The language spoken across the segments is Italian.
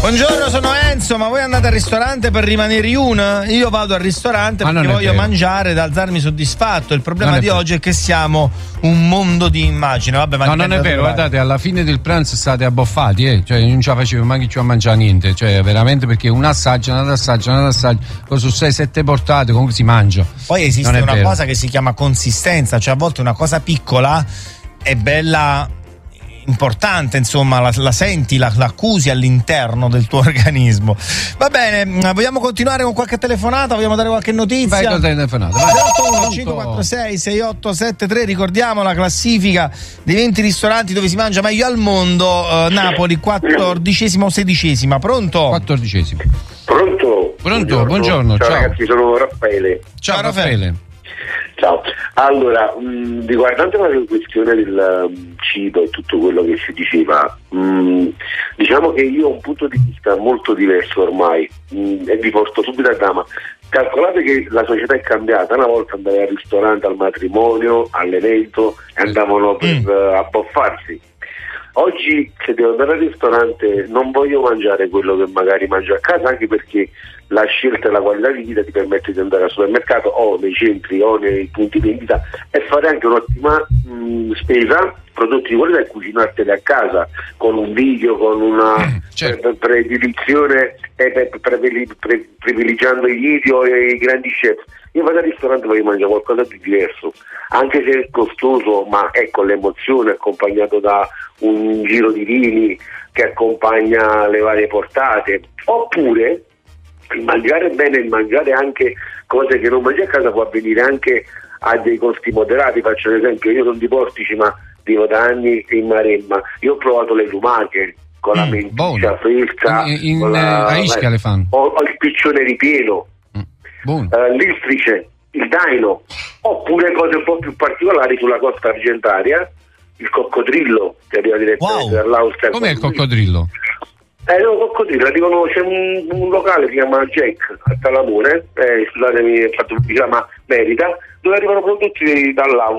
Buongiorno, sono Enzo, ma voi andate al ristorante per rimanere in? Io vado al ristorante perché voglio mangiare ed alzarmi soddisfatto. Il problema di oggi è che siamo un mondo di immagine. Vabbè, ma no, non è vero, guardate, alla fine del pranzo state abboffati, cioè non ce la facevo manco più a mangiare niente, cioè veramente, perché un assaggio, poi su 6-7 portate comunque si mangia. Poi esiste una cosa che si chiama consistenza, cioè a volte una cosa piccola è bella, importante, insomma, la senti, la accusi all'interno del tuo organismo. Va bene, vogliamo continuare con qualche telefonata? Vogliamo dare qualche notizia? Vai con la telefonata. 546-6873, ricordiamo la classifica dei 20 ristoranti dove si mangia meglio al mondo. Napoli 14ª o 16ª? Pronto? 14ª. Pronto, buongiorno. Ciao ragazzi, sono Raffaele. Ciao Raffaele. Ciao, allora, riguardante la questione del cibo e tutto quello che si diceva, diciamo che io ho un punto di vista molto diverso ormai, e vi porto subito a gamba. Calcolate che la società è cambiata, una volta andavi al ristorante, al matrimonio, all'evento e andavano per abboffarsi. Oggi, se devo andare al ristorante, non voglio mangiare quello che magari mangio a casa, anche perché la scelta e la qualità di vita ti permette di andare al supermercato o nei centri o nei punti vendita e fare anche un'ottima spesa, prodotti di qualità, e cucinarteli a casa con un video, con una predilizione, privilegiando i video e i grandi chef. Io vado al ristorante e voglio mangiare qualcosa di diverso, anche se è costoso, ma ecco l'emozione accompagnato da un giro di vini che accompagna le varie portate. Oppure il mangiare bene, il mangiare anche cose che non mangi a casa può avvenire anche a dei costi moderati. Faccio l'esempio, io sono di Portici ma vivo da anni in Maremma, io ho provato le lumache con la menticcia fresca, a Ischia le fanno, o il piccione ripieno, l'istrice, il daino, oppure cose un po' più particolari sulla costa argentaria, il coccodrillo che arriva direttamente dall'Austria. Com'è il coccodrillo? No, coccodrillo, c'è un locale, si chiama Jack a Talamone, scusatemi, ho fatto pubblicità ma merita, dove arrivano prodotti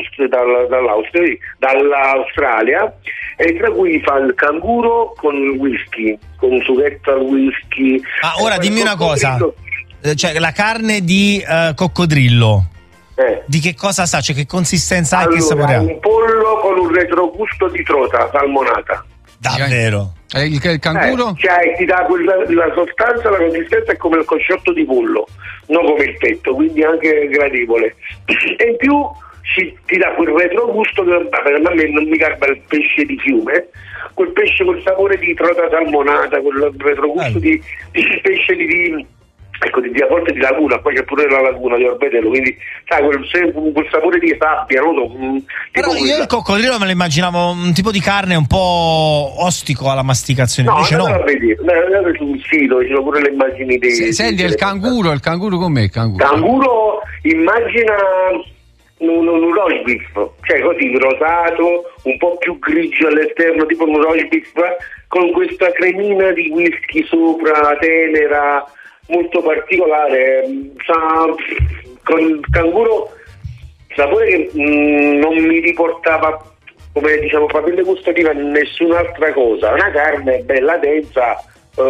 dall'Australia, e tra cui fa il canguro con il whisky, con un sughetto al whisky. Ora dimmi una cosa, cioè la carne di coccodrillo, di che cosa sa? Cioè che consistenza ha e che sapore ha? Un pollo con un retrogusto di trota salmonata. Davvero? Il canguro? Cioè ti dà la sostanza, la consistenza è come il cosciotto di pollo, non come il petto, quindi anche gradevole. E in più ti dà quel retrogusto che per me non mi garba il pesce di fiume, quel pesce col sapore di trota salmonata, quel retrogusto di pesce di a volte di laguna, poi c'è pure la laguna di Orbetello, quindi sai quel sapore di sabbia, non so. Però io il coccodrillo me lo immaginavo un tipo di carne un po' ostico alla masticazione. No, non a vedere, andate sul sito, ci sono pure le immagini dei. Senti, il canguro com'è il canguro? Canguro, immagina un roast beef, cioè così rosato, un po' più grigio all'esterno, tipo un roast beef, con questa cremina di whisky sopra, tenera, molto particolare, con il canguro sapore che non mi riportava, come diciamo, papille gustative a nessun'altra cosa. Una carne bella densa,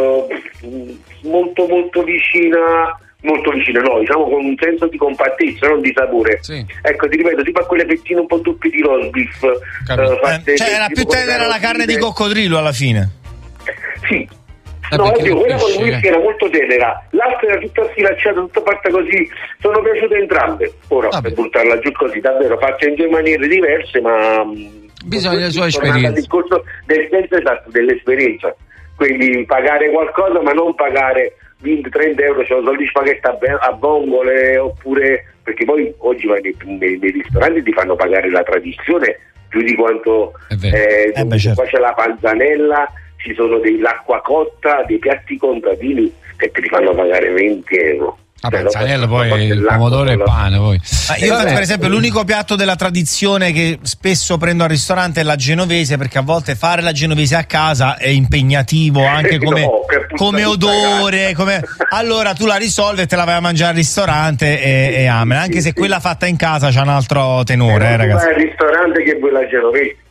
molto molto vicina, no, diciamo con un senso di compattezza, non di sapore. Sì. Ecco, ti ripeto, tipo a quelle fettine un po' doppie di roast beef. Cioè era più tenera la carne di coccodrillo alla fine? Sì. No, quella con il whisky era molto tenera, l'altra era tutta sfilacciata, tutta fatta così. Sono piaciute entrambe. Ora, per buttarla giù così, davvero, fatte in due maniere diverse, ma bisogna la sua esperienza. Il discorso del senso esatto dell'esperienza. Quindi pagare qualcosa, ma non pagare 20-30 euro, cioè soldi spaghetti a vongole, oppure perché poi oggi nei ristoranti ti fanno pagare la tradizione più di quanto certo. Qua c'è la panzanella, ci sono l'acqua cotta, dei piatti contadini che te li fanno pagare 20 euro. Panzanello, poi il pomodoro e il pane poi. Io per esempio l'unico piatto della tradizione che spesso prendo al ristorante è la genovese, perché a volte fare la genovese a casa è impegnativo anche come odore, allora tu la risolvi e te la vai a mangiare al ristorante e amen, anche se quella fatta in casa c'ha un altro tenore, ragazzi. Vai al ristorante che vuoi la genovese.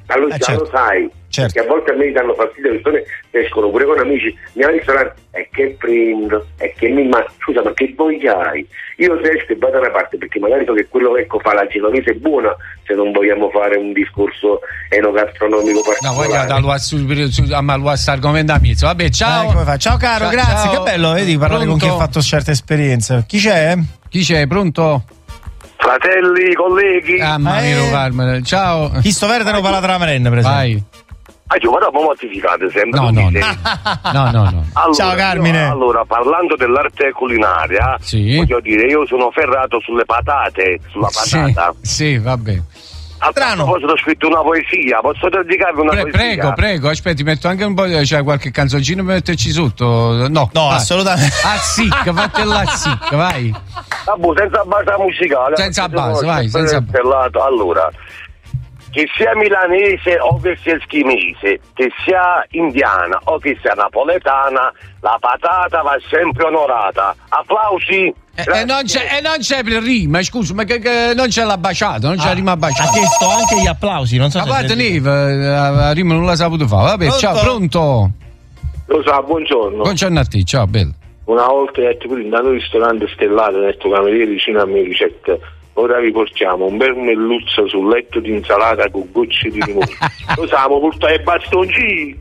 Allora già lo sai, perché a volte a me danno fastidio le persone che escono pure con amici, andiamo al ristorante, e che prendo, e che scusa, ma che voglia hai? Io se esco e vado da una parte, perché magari so che quello fa la genovese è buona, se non vogliamo fare un discorso enogastronomico particolare. No, voglio a questo argomento a mezzo. Vabbè, ciao. Ciao caro, grazie, ciao. Che bello, vedi, parlare con chi ha fatto certe esperienze. Chi c'è? Pronto? Fratelli, colleghi. Mamma mia, ciao. Chi sto verde non parla tra merende, per esempio. Vai. Ma dopo mortificate sempre. No. Allora, ciao Carmine. Allora, parlando dell'arte culinaria, voglio dire, io sono ferrato sulla patata. Sì, vabbè. Ho scritto una poesia, posso dedicarvi una poesia? Prego, aspetti, metto anche un po', c'è qualche canzoncino per metterci sotto? No, assolutamente. Fatela sic, vai. Senza base musicale. Senza base, vai, senza base. Allora, che sia milanese o che sia eschimese, che sia indiana o che sia napoletana, la patata va sempre onorata. Applausi. Non c'è per rima, scusa, ma che non c'è la baciata, non c'è la rima baciata. Ha chiesto anche gli applausi, non so se guarda, la rima non l'ha saputo fare. Vabbè, pronto? Ciao, pronto? Lo sa, buongiorno. Buongiorno a te, ciao, bello. Una volta ho detto, andato al ristorante stellato, ho detto cameriere vicino a me, ricetta. Ora vi portiamo un bel melluzzo sul letto di insalata con gocce di limone. Lo sappiamo portare i bastoncini.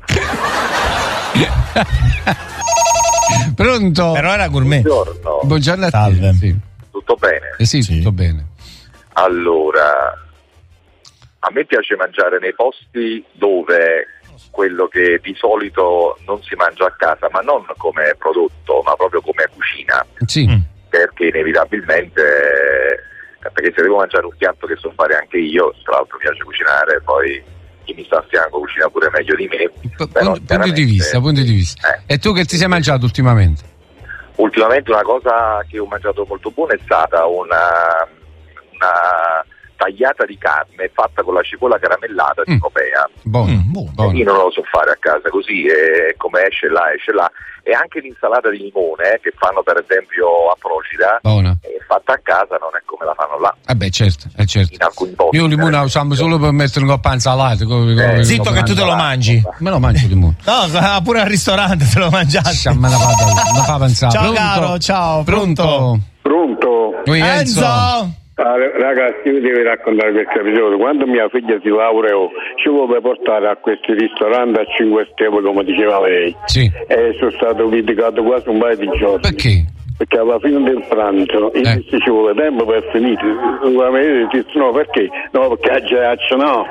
Pronto? Però era gourmet. Buongiorno a te. Salve. Sì. Tutto bene? Sì, tutto bene. Allora, a me piace mangiare nei posti dove quello che di solito non si mangia a casa, ma non come prodotto, ma proprio come cucina. Sì. Perché inevitabilmente, perché se devo mangiare un piatto che so fare anche io, tra l'altro mi piace cucinare, poi chi mi sta a fianco cucina pure meglio di me. Punto di vista. E tu che ti sei mangiato ultimamente? Ultimamente una cosa che ho mangiato molto buona è stata una tagliata di carne fatta con la cipolla caramellata di Copea. Buono. Io non lo so fare a casa così, come esce là. E anche l'insalata di limone che fanno per esempio a Procida, fatta a casa non è come la fanno là. Certo. In alcuni posti. Io il limone lo usiamo solo per mettere un po' a insalata. Zitto che tu te lo mangi. Me lo mangio il limone. No, pure al ristorante te lo mangiassi. Me la fa pensare. Ciao caro, ciao. Pronto? Enzo. Ragazzi, io devo raccontare questo episodio. Quando mia figlia si laureò, ci vuole portare a questi ristoranti a 5 stelle, come diceva lei. Sì. E sono stato criticato quasi un paio di giorni. Perché? Perché alla fine del pranzo ci vuole tempo per finire. No, perché? No, perché a no.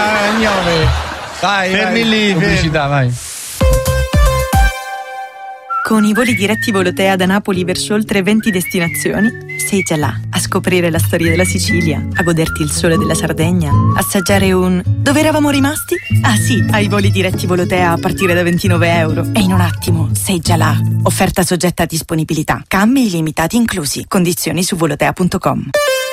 Dai, fermi lì, pubblicità, vai. Con i voli diretti Volotea da Napoli verso oltre 20 destinazioni, sei già là a scoprire la storia della Sicilia, a goderti il sole della Sardegna, assaggiare un "dove eravamo rimasti?" Ah sì, ai voli diretti Volotea a partire da €29. E in un attimo sei già là. Offerta soggetta a disponibilità. Cambi illimitati inclusi. Condizioni su volotea.com.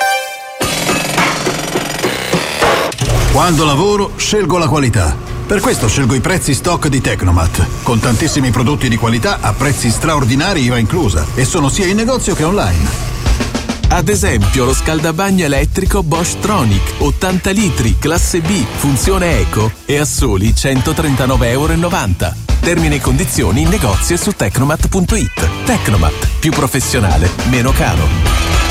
Quando lavoro, scelgo la qualità. Per questo scelgo i prezzi stock di Tecnomat, con tantissimi prodotti di qualità a prezzi straordinari, IVA inclusa, e sono sia in negozio che online. Ad esempio lo scaldabagno elettrico Bosch Tronic 80 litri classe B, funzione eco, e a soli €139,90. Termini e condizioni in negozio e su tecnomat.it. Tecnomat, più professionale, meno caro.